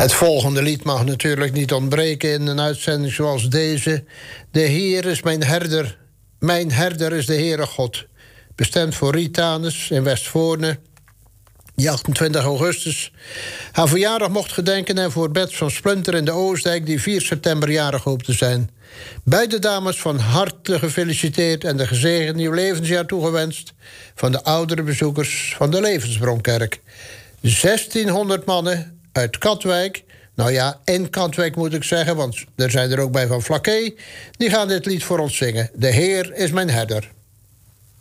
Het volgende lied mag natuurlijk niet ontbreken in een uitzending zoals deze. De Heer is mijn herder is de Heere God. Bestemd voor Ritanus in Westvoorne, die 28 augustus haar verjaardag mocht gedenken, en voor Bets van Splunter in de Oostdijk, die 4 september jarig hoopt te zijn. Beide dames van harte gefeliciteerd en de gezegend nieuw levensjaar toegewenst van de oudere bezoekers van de Levensbronkerk. 1600 mannen uit Katwijk, nou ja, in Katwijk moet ik zeggen, want er zijn er ook bij van Vlakke, die gaan dit lied voor ons zingen. De Heer is mijn herder.